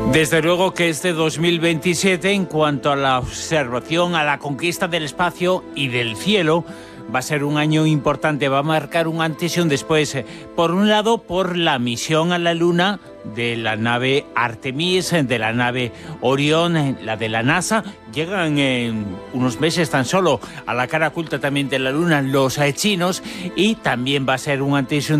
Desde luego que este 2027, en cuanto a la observación, a la conquista del espacio y del cielo, va a ser un año importante, va a marcar un antes y un después. Por un lado, por la misión a la Luna de la nave Artemis, de la nave Orión, la de la NASA. Llegan en unos meses tan solo a la cara oculta también de la Luna los chinos, y también va a ser un antes y un